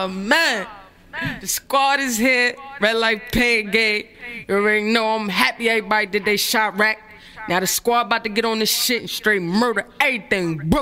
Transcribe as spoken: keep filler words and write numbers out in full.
Oh, man. The squad is here. Red light, pain gate. You already know I'm happy everybody did they shot rack. Now the squad about to get on this shit and straight murder everything. Brooklyn.